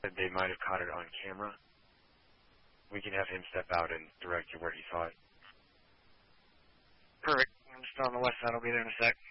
said they might have caught it on camera. We can have him step out and direct you where he saw it. Perfect. I'm just on the west side. I'll be there in a sec.